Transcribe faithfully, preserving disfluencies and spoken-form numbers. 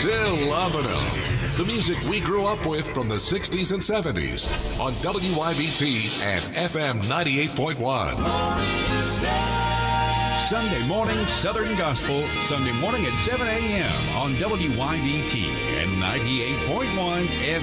Still loving them. The music we grew up with from the sixties and seventies on W Y B T and F M ninety-eight point one. Sunday morning Southern Gospel, Sunday morning at seven a.m. on W Y B T and ninety-eight point one F M.